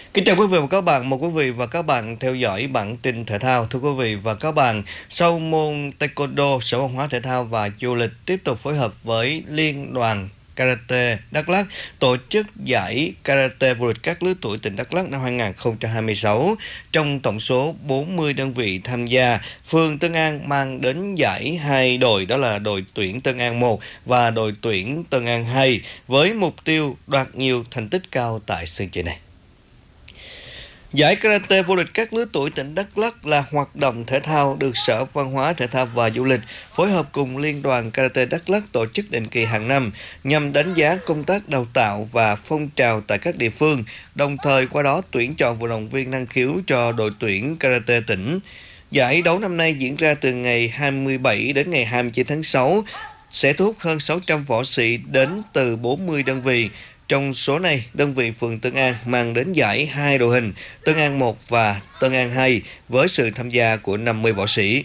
Kính chào quý vị và các bạn, mời quý vị và các bạn theo dõi bản tin thể thao. Thưa quý vị và các bạn, sau môn Taekwondo, Sở Văn hóa Thể thao và Du lịch tiếp tục phối hợp với Liên đoàn Karate Đắk Lắk tổ chức giải Karate vô địch các lứa tuổi tỉnh Đắk Lắk năm 2026. Trong tổng số 40 đơn vị tham gia, phường Tân An mang đến giải 2 đội, đó là đội tuyển Tân An 1 và đội tuyển Tân An 2, với mục tiêu đoạt nhiều thành tích cao tại sân chơi này. Giải Karate vô địch các lứa tuổi tỉnh Đắk Lắk là hoạt động thể thao được Sở Văn hóa Thể thao và Du lịch phối hợp cùng Liên đoàn Karate Đắk Lắk tổ chức định kỳ hàng năm nhằm đánh giá công tác đào tạo và phong trào tại các địa phương, đồng thời qua đó tuyển chọn vận động viên năng khiếu cho đội tuyển Karate tỉnh. Giải đấu năm nay diễn ra từ ngày 27 đến ngày 29 tháng 6, sẽ thu hút hơn 600 võ sĩ đến từ 40 đơn vị. Trong số này, đơn vị phường Tân An mang đến giải 2 đội hình, Tân An 1 và Tân An 2 với sự tham gia của 50 võ sĩ.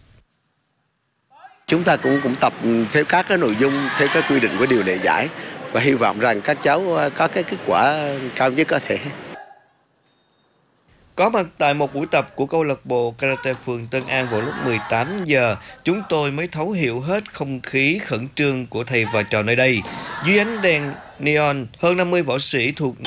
Chúng ta cũng tập theo các cái nội dung, theo cái quy định của điều lệ giải và hy vọng rằng các cháu có cái kết quả cao nhất có thể. Có mặt tại một buổi tập của câu lạc bộ Karate phường Tân An vào lúc 18 giờ, chúng tôi mới thấu hiểu hết không khí khẩn trương của thầy và trò nơi đây. Dưới ánh đèn neon, hơn 50 võ sĩ thuộc